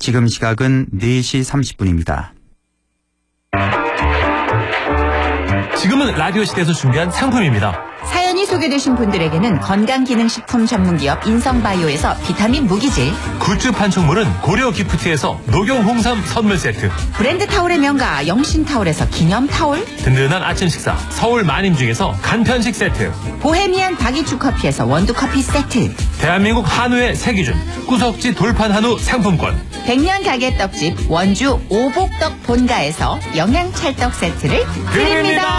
지금 시각은 4시 30분입니다. 지금은 라디오 시대에서 준비한 상품입니다. 사연이 소개되신 분들에게는 건강기능식품 전문기업 인성바이오에서 비타민 무기질, 굿즈 판촉물은 고려기프트에서 녹용홍삼 선물 세트, 브랜드 타올의 명가 영신타올에서 기념타올, 든든한 아침 식사 서울 마님중에서 간편식 세트, 보헤미안 박이추커피에서 원두커피 세트, 대한민국 한우의 세기준 구석지 돌판 한우 상품권, 100년 가게 떡집 원주 오복떡 본가에서 영양찰떡 세트를 드립니다.